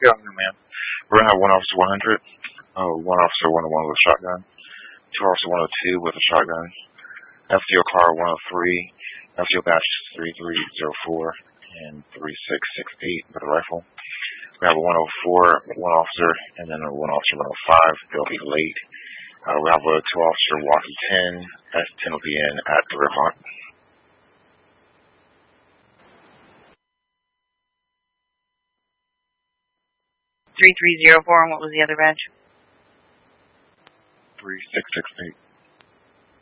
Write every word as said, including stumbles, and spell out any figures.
Yeah, man. We're gonna have one officer one hundred, uh, one officer one oh one with a shotgun, two officer one oh two with a shotgun, F C O car one oh three, F C O batch three three zero four, and three six six eight with a rifle. We have a one oh four, one officer, and then a one officer one oh five. They'll be late. Uh, we have a two officer walkie ten. That ten will be in at the Rivermont. three three zero four, and what was the other badge? three six six eight.